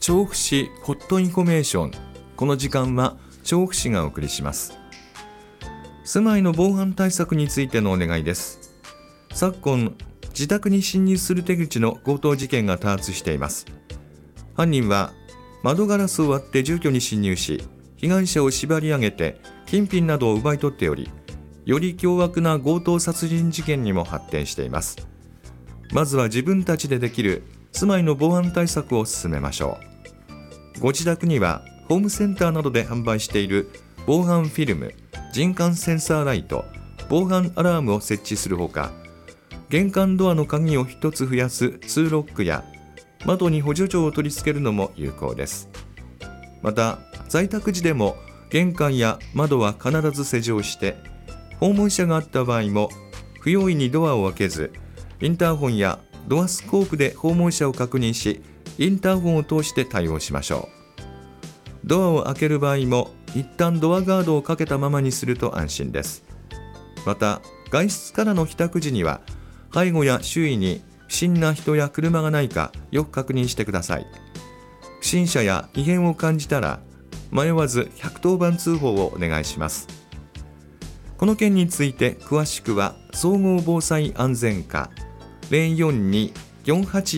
調布市ホットインフォメーション。この時間は調布市がお送りします。住まいの防犯対策についてのお願いです。昨今、自宅に侵入する手口の強盗事件が多発しています。犯人は窓ガラスを割って住居に侵入し、被害者を縛り上げて金品などを奪い取っており、より凶悪な強盗殺人事件にも発展しています。まずは自分たちでできる住まいの防犯対策を進めましょう。ご自宅にはホームセンターなどで販売している防犯フィルム、人感センサーライト、防犯アラームを設置するほか、玄関ドアの鍵を1つ増やす2ロックや窓に補助錠を取り付けるのも有効です。また在宅時でも玄関や窓は必ず施錠して、訪問者があった場合も不用意にドアを開けず、インターホンやドアスコープで訪問者を確認し、インターホンを通して対応しましょう。ドアを開ける場合も一旦ドアガードをかけたままにすると安心です。また外出からの帰宅時には背後や周囲に不審な人や車がないかよく確認してください。不審者や異変を感じたら迷わず110番通報をお願いします。この件について詳しくは総合防災安全課 042-484